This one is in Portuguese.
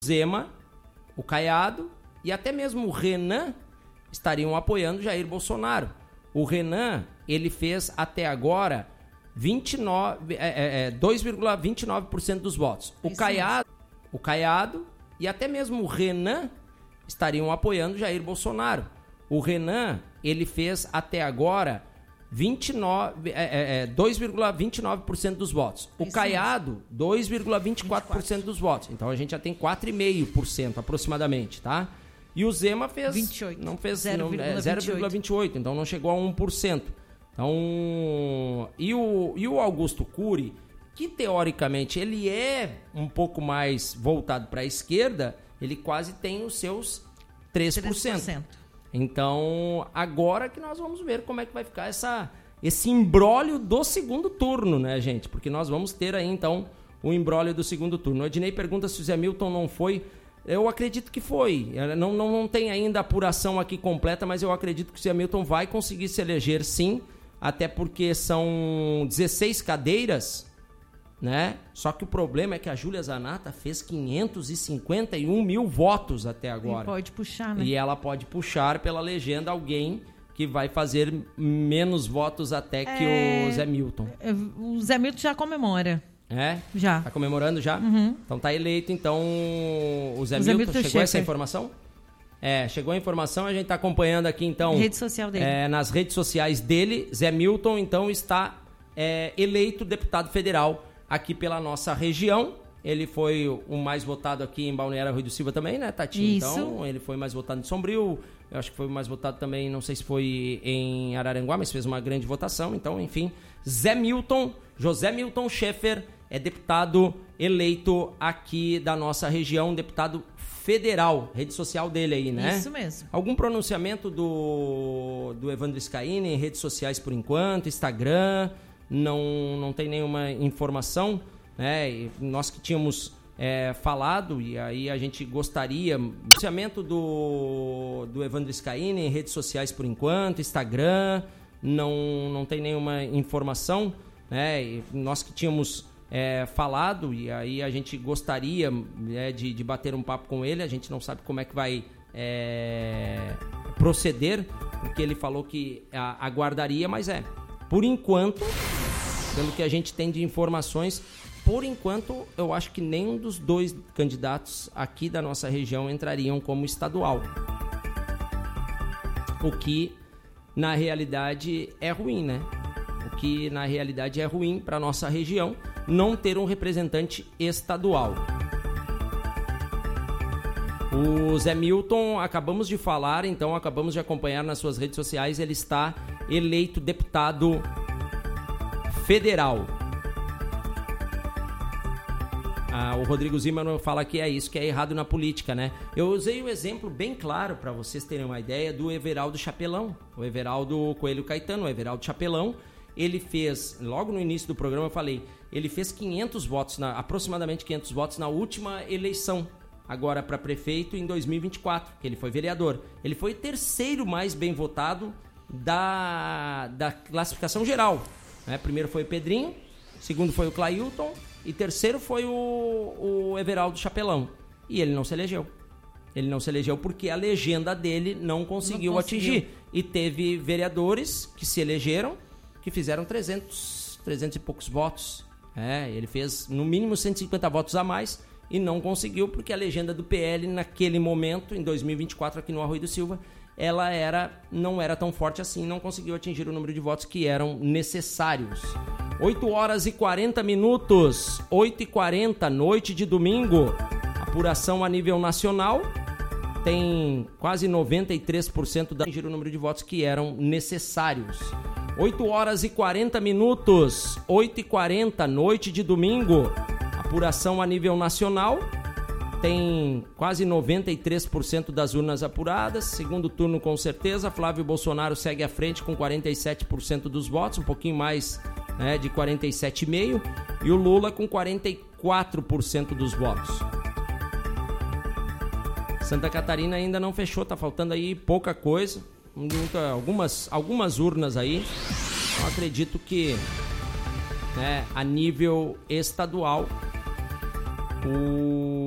Zema, o Caiado e até mesmo o Renan estariam apoiando Jair Bolsonaro. O Renan, ele fez até agora 2,29% dos votos. O Caiado e até mesmo o Renan estariam apoiando Jair Bolsonaro. O Renan, ele fez até agora 2,29% dos votos. O Caiado, 2,24% dos votos. Então a gente já tem 4,5% aproximadamente, tá? E o Zema fez 28. Não fez 0,28, então não chegou a 1%. Então, e o Augusto Cury, que teoricamente ele é um pouco mais voltado para a esquerda, ele quase tem os seus 3%. Então, agora que nós vamos ver como é que vai ficar esse imbróglio do segundo turno, né, gente? Porque nós vamos ter aí, então, o imbróglio do segundo turno. O Ednei pergunta se o Zé Milton não foi. Eu acredito que foi. Não tem ainda apuração aqui completa, mas eu acredito que o Zé Milton vai conseguir se eleger, sim, até porque são 16 cadeiras, né? Só que o problema é que a Júlia Zanata fez 551 mil votos até agora. E pode puxar, né? E ela pode puxar pela legenda alguém que vai fazer menos votos até que o Zé Milton. O Zé Milton já comemora. É? Já. Tá comemorando já? Uhum. Então tá eleito, então, o Zé Milton. Chegou essa informação? Chegou a informação, a gente tá acompanhando aqui, então... Rede social dele. Nas redes sociais dele, Zé Milton, então, está eleito deputado federal aqui pela nossa região. Ele foi o mais votado aqui em Balneário Rui do Silva também, né, Tati? Isso. Então, ele foi mais votado em Sombrio. Eu acho que foi mais votado também, não sei se foi em Araranguá, mas fez uma grande votação. Então, enfim, José Milton Schaeffer é deputado eleito aqui da nossa região, deputado federal. Rede social dele aí, né? Isso mesmo. Algum pronunciamento do Evandro Scaini em redes sociais por enquanto, Instagram, não tem nenhuma informação, né? E nós que tínhamos falado, e aí a gente gostaria, pronunciamento do Evandro Scaini em redes sociais por enquanto, Instagram, não tem nenhuma informação, né? E nós que tínhamos falado, e aí a gente gostaria de bater um papo com ele. A gente não sabe como é que vai proceder, porque ele falou que aguardaria, mas por enquanto, pelo que a gente tem de informações, por enquanto eu acho que nenhum dos dois candidatos aqui da nossa região entrariam como estadual, o que na realidade é ruim, né? O que na realidade é ruim para nossa região não ter um representante estadual. O Zé Milton, acabamos de falar, então acabamos de acompanhar nas suas redes sociais, ele está eleito deputado federal. O Rodrigo Zimmermann fala que é isso que é errado na política, né? Eu usei o exemplo bem claro para vocês terem uma ideia do Everaldo Chapelão, o Everaldo Coelho Caetano, o Everaldo Chapelão. Ele fez, logo no início do programa eu falei, ele fez 500 votos, aproximadamente 500 votos na última eleição, agora para prefeito em 2024, que ele foi vereador. Ele foi o terceiro mais bem votado da classificação geral, né? Primeiro foi o Pedrinho, segundo foi o Clailton e terceiro foi o Everaldo Chapelão. E ele não se elegeu. Ele não se elegeu porque a legenda dele não conseguiu atingir. E teve vereadores que se elegeram, que fizeram 300 e poucos votos. Ele fez no mínimo 150 votos a mais e não conseguiu, porque a legenda do PL naquele momento, em 2024, aqui no Arroio do Silva, ela não era tão forte assim, não conseguiu atingir o número de votos que eram necessários. 8h40, 8h40, noite de domingo, apuração a nível nacional, tem quase 93% da atingir o número de votos que eram necessários. 8h40, 8h40, noite de domingo, apuração a nível nacional, tem quase 93% das urnas apuradas, segundo turno com certeza. Flávio Bolsonaro segue à frente com 47% dos votos, um pouquinho mais, né, de 47,5%, e o Lula com 44% dos votos. Santa Catarina ainda não fechou, tá faltando aí pouca coisa, algumas urnas aí. Eu acredito que, né, a nível estadual, o